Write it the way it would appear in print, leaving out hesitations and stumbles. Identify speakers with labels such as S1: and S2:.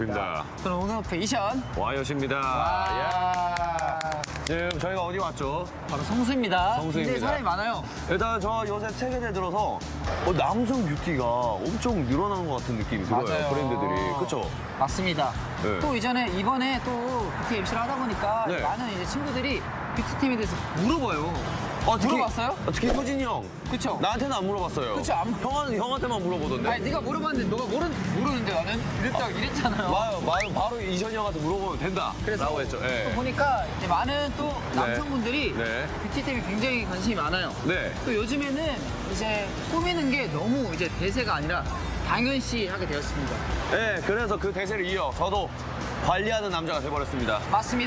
S1: 반갑습니다.
S2: 저는 오늘 페이션
S1: 와이엇입니다. 야. 지금 저희가 어디 왔죠?
S2: 바로 성수입니다.
S1: 성수입니다.
S2: 굉장히 사람이 많아요.
S1: 일단 저 요새 최근에 들어서 남성 뷰티가 엄청 늘어나는 것 같은 느낌이 들어요.
S2: 맞아요.
S1: 브랜드들이. 그렇죠?
S2: 맞습니다.
S1: 네.
S2: 또 이번에 또 뷰티 MC를 하다 보니까
S1: 네.
S2: 많은 이제 친구들이 뷰티팀에 대해서 물어봐요. 물어봤어요?
S1: 특히 효진이 형.
S2: 그쵸?
S1: 나한테는 안 물어봤어요.
S2: 그쵸, 안 형한테만
S1: 물어보던데.
S2: 아니 네가 물어봤는데 너가 모르는데 나는 이랬잖아요.
S1: 바로 이전이 형한테 물어보면 된다. 라고 했죠. 예.
S2: 또 보니까 이제 많은 또 남성분들이
S1: 네.
S2: 뷰티템에 굉장히 관심이 많아요.
S1: 네.
S2: 또 요즘에는 이제 꾸미는 게 너무 이제 대세가 아니라 당연시 하게 되었습니다.
S1: 네, 그래서 그 대세를 이어 저도 관리하는 남자가 돼버렸습니다.
S2: 맞습니다.